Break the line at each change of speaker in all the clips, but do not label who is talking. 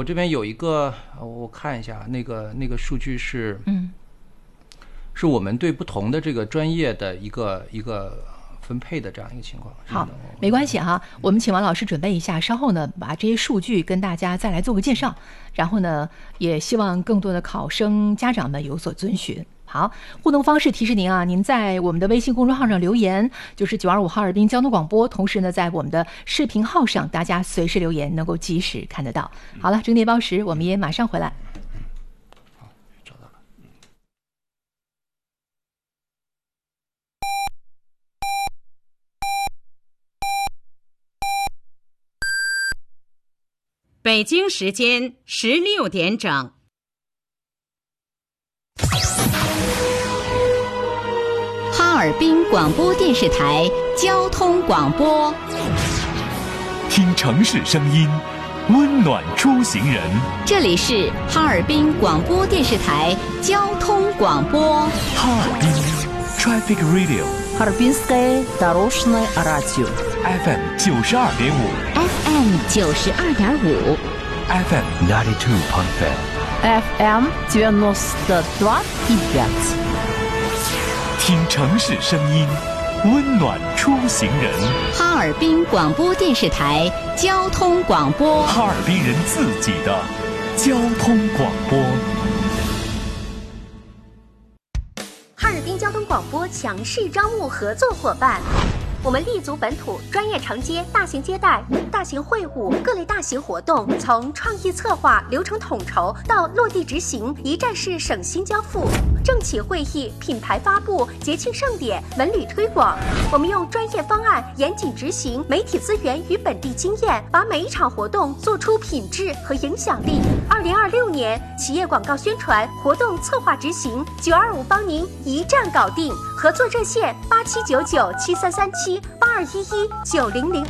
我这边有一个，我看一下那个数据是，是我们对不同的这个专业的一个分配的这样一个情况。
好，没关系哈，我们请王老师准备一下，稍后呢把这些数据跟大家再来做个介绍，然后呢也希望更多的考生家长们有所遵循。好，互动方式提示您啊，您在我们的微信公众号上留言，就是925哈尔滨交通广播，同时呢，在我们的视频号上，大家随时留言，能够及时看得到。好了，整点报时，我们也马上回来。
好，找到了。
北京时间16点整。
哈尔滨广播电视台交通广播，
听城市声音，温暖出行人。
这里是哈尔滨广播电视台交通广播。
哈尔滨 Traffic Radio，
Харбинское дорожное радио
FM 92.5
FM 92.5
FM 92.5
FM 92.5。
听城市声音，温暖出行人。
哈尔滨广播电视台交通广播，
哈尔滨人自己的交通广播。
哈尔滨交通广播强势招募合作伙伴。我们立足本土，专业承接大型接待、大型会晤、各类大型活动，从创意策划、流程统筹到落地执行，一站式省心交付。政企会议、品牌发布、节庆盛典、文旅推广，我们用专业方案严谨执行，媒体资源与本地经验，把每一场活动做出品质和影响力。2026年企业广告宣传活动策划执行，925帮您一站搞定。合作热线8799733782119002。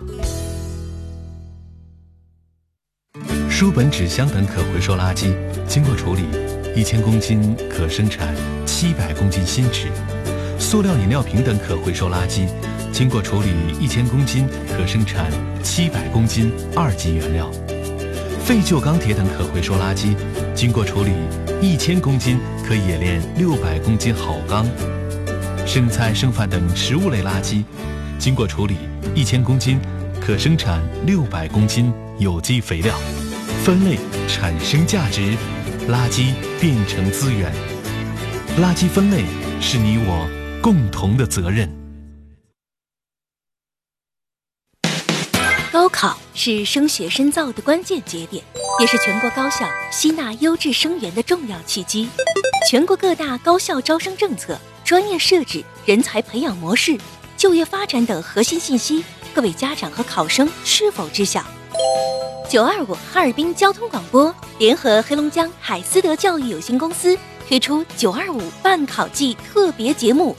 书本、纸箱等可回收垃圾经过处理，1000公斤可生产700公斤新纸；塑料饮料瓶等可回收垃圾经过处理1000公斤可生产700公斤2级原料；废旧钢铁等可回收垃圾经过处理1000公斤可冶炼600公斤好钢；生菜、剩饭等食物类垃圾经过处理1000公斤可生产600公斤有机肥料。分类产生价值，垃圾变成资源。垃圾分类是你我共同的责任。
高考是升学深造的关键节点，也是全国高校吸纳优质生源的重要契机。全国各大高校招生政策、专业设置、人才培养模式、就业发展等核心信息，各位家长和考生是否知晓？925哈尔滨交通广播联合黑龙江海思德教育有限公司推出925办考季特别节目，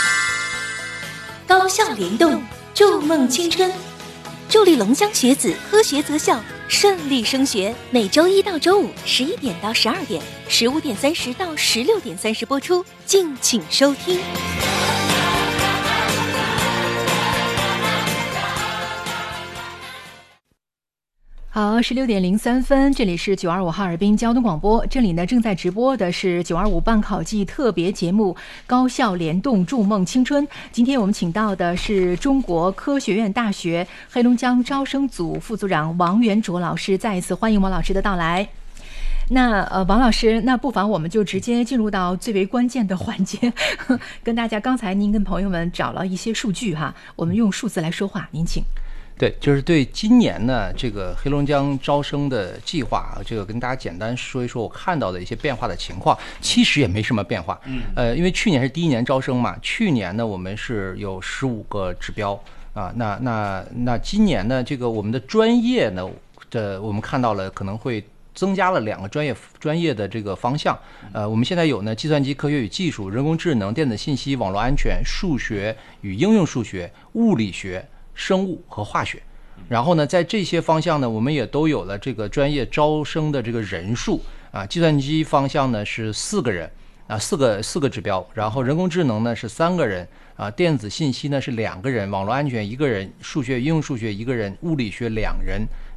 高校联动，筑梦青春，助力龙江学子科学择校，顺利升学。每周一到周五11点到12点，15点30到16点30播出，敬请收听。
好，16点03分，这里是925哈尔滨交通广播，这里呢正在直播的是925办考季特别节目《高校联动筑梦青春》。今天我们请到的是中国科学院大学黑龙江招生组副组长王元卓老师，再一次欢迎王老师的到来。那王老师，那不妨我们就直接进入到最为关键的环节，跟大家，刚才您跟朋友们找了一些数据哈，我们用数字来说话，您请。
对，就是对今年呢这个黑龙江招生的计划，这个跟大家简单说一说我看到的一些变化的情况。其实也没什么变化，因为去年是第一年招生嘛，去年呢我们是有15个指标啊，那今年呢这个我们的专业呢我们看到了可能会增加了2个专业的这个方向，我们现在有呢计算机科学与技术、人工智能、电子信息、网络安全、数学与应用数学、物理学、生物和化学。然后呢在这些方向呢我们也都有了这个专业招生的这个人数啊，计算机方向呢是4个人啊，四个指标，然后人工智能呢是3个人啊，电子信息呢是2个人，网络安全1个人，数学应用数学1个人，物理学2人，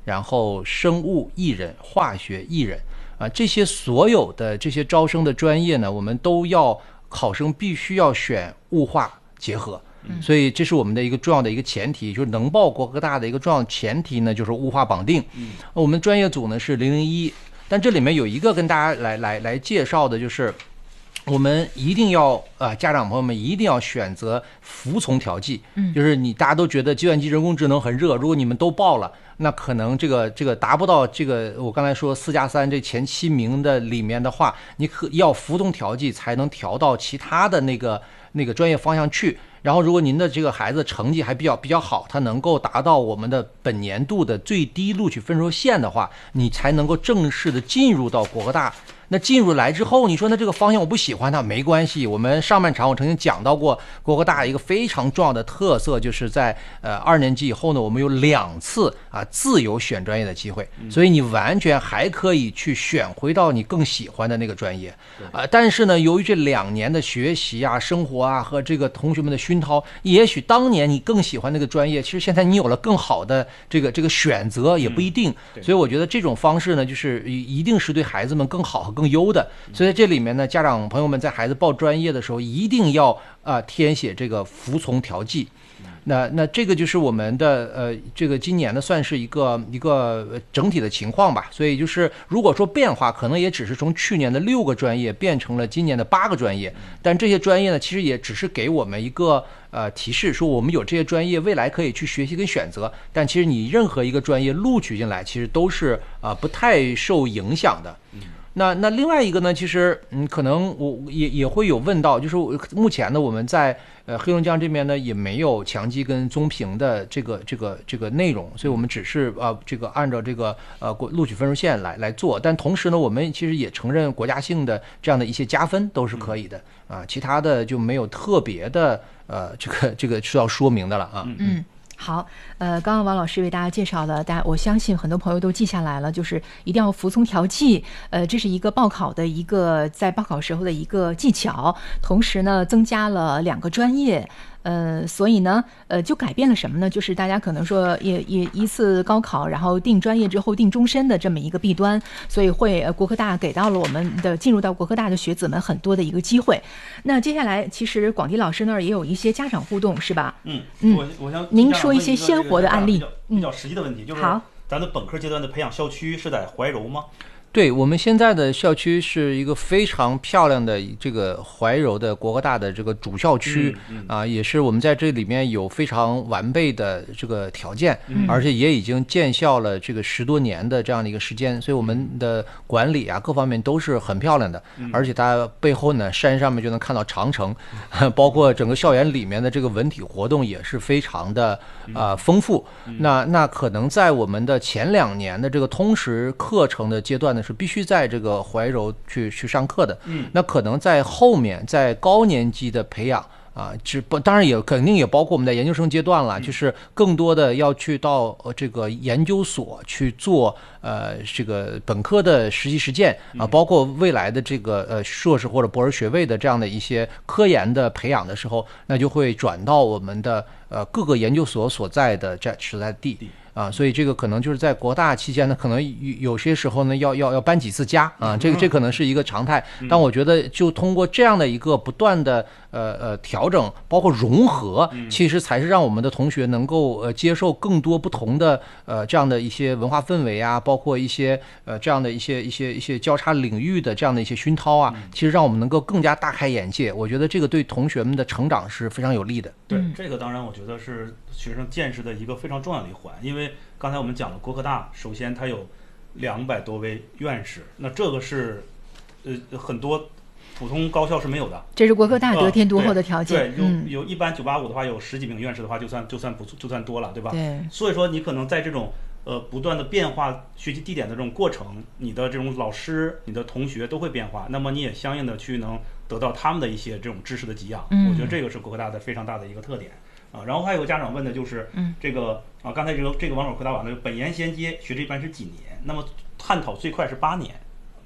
然后生物艺人、化学艺人这些所有的这些招生的专业呢，我们都要考生必须要选物化结合。所以这是我们的一个重要的一个前提，就是能报国科大的一个重要前提呢，就是物化绑定。我们专业组呢是001，但这里面有一个跟大家来介绍的，就是我们一定要家长朋友们一定要选择服从调剂。就是大家都觉得计算机人工智能很热，如果你们都报了，那可能这个达不到这个我刚才说4+3这前7名的里面的话，你要服从调剂才能调到其他的那个专业方向去。然后如果您的这个孩子成绩还比较好，他能够达到我们的本年度的最低录取分数线的话，你才能够正式的进入到国科大。那进入来之后，你说那这个方向我不喜欢它，没关系。我们上半场我曾经讲到过，国科大一个非常重要的特色，就是在2年级以后呢，我们有2次自由选专业的机会，所以你完全还可以去选回到你更喜欢的那个专业。但是呢，由于这2年的学习生活和这个同学们的熏陶，也许当年你更喜欢那个专业，其实现在你有了更好的这个选择也不一定。所以我觉得这种方式呢，就是一定是对孩子们更好和更优的。所以在这里面呢，家长朋友们在孩子报专业的时候，一定要填写这个服从调剂。那这个就是我们的这个今年呢算是一个整体的情况吧。所以就是如果说变化，可能也只是从去年的6个专业变成了今年的8个专业，但这些专业呢，其实也只是给我们一个提示，说我们有这些专业未来可以去学习跟选择。但其实你任何一个专业录取进来，其实都是不太受影响的。那另外一个呢，其实可能我也会有问到，就是目前呢我们在黑龙江这边呢也没有强基跟综评的这个内容，所以我们只是这个按照这个录取分数线来做。但同时呢，我们其实也承认国家性的这样的一些加分都是可以的其他的就没有特别的这个需要说明的了
好，刚刚王老师为大家介绍了，我相信很多朋友都记下来了，就是一定要服从调剂，这是一个报考的一个在报考时候的一个技巧，同时呢，增加了2个专业。所以呢，就改变了什么呢？就是大家可能说也一次高考，然后定专业之后定终身的这么一个弊端，所以国科大给到了我们的进入到国科大的学子们很多的一个机会。那接下来，其实广迪老师那儿也有一些家长互动，是吧？
我想
您说一些鲜活的案例，
比较实际的问题，就是咱的本科阶段的培养校区是在怀柔吗？
对，我们现在的校区是一个非常漂亮的这个怀柔的国科大的这个主校区也是我们在这里面有非常完备的这个条件，而且也已经建校了这个10多年的这样的一个时间，所以我们的管理各方面都是很漂亮的，而且它背后呢山上面就能看到长城，包括整个校园里面的这个文体活动也是非常的丰富。那可能在我们的前2年的这个通识课程的阶段呢，是必须在这个怀柔去上课的。那可能在后面在高年级的培养当然也肯定也包括我们在研究生阶段了，就是更多的要去到这个研究所去做这个本科的实习实践包括未来的这个硕士或者博士学位的这样的一些科研的培养的时候，那就会转到我们的各个研究所所在的所在地所以这个可能就是在国大期间呢，可能有些时候呢要搬几次家这可能是一个常态。但我觉得就通过这样的一个不断的调整，包括融合，其实才是让我们的同学能够接受更多不同的这样的一些文化氛围包括一些这样的一些交叉领域的这样的一些熏陶其实让我们能够更加大开眼界。我觉得这个对同学们的成长是非常有利的。
对，这个当然我觉得是学生见识的一个非常重要的一环，因为刚才我们讲了国科大，首先它有200多位院士，那这个是很多普通高校是没有的，
这是国科大得天独厚的条件。
对，有一般985的话，有10几名院士的话，就算多了，对吧？
对。
所以说你可能在这种不断的变化学习地点的这种过程，你的这种老师、你的同学都会变化，那么你也相应的去能得到他们的一些这种知识的给养。我觉得这个是国科大的非常大的一个特点。然后还有个家长问的就是这个刚才这个网友回答完了，本研衔接学制一般是几年？那么探讨最快是8年，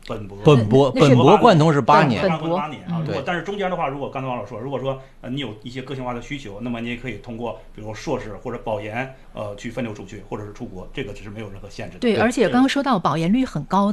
本
博贯通是8年，
贯通8年啊。但是中间的话，如果刚才王老师说，如果说你有一些个性化的需求，那么你也可以通过比如硕士或者保研去分流出去，或者是出国，这个只是没有任何限制的。
对，而且刚刚说到保研率很高